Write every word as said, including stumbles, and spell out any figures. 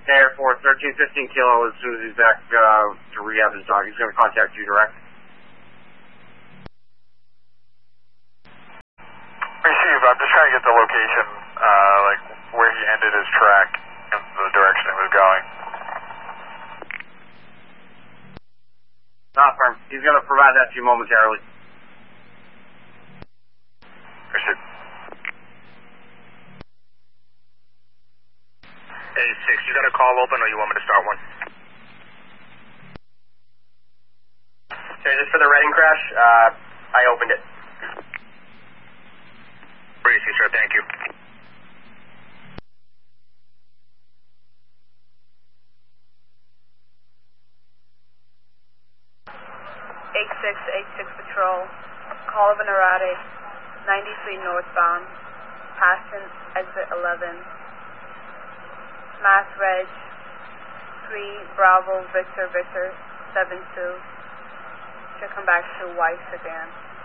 Air Force thirteen fifteen Kilo, as soon as he's back uh, to rehab his dog, he's going to contact you direct. Receive, I'm just trying to get the location, uh, like where he ended his track and the direction it was going. Not firm. He's going to provide that to you momentarily. Receive. Hey, six, you got a call open or you want me to start one? So just for the Reading crash, uh, I opened it. Receive, sir, thank you. eight six eight six Patrol, call of an erratic, ninety-three northbound, passing exit eleven, Mass Reg, three Bravo Victor Victor seven two, should come back to White Sedan.